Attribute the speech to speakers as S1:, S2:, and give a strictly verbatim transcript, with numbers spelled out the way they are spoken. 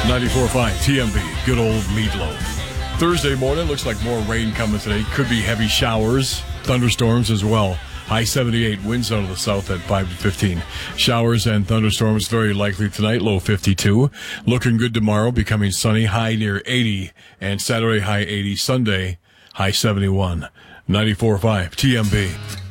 S1: ninety-four point five T M B, good old Meatloaf. Thursday morning, looks like more rain coming today. Could be heavy showers, thunderstorms as well. High seventy-eight, winds out of the south at five to fifteen. Showers and thunderstorms very likely tonight, low fifty-two. Looking good tomorrow, becoming sunny, high near eighty. And Saturday, high eighty. Sunday, high seventy-one. ninety-four point five T M B.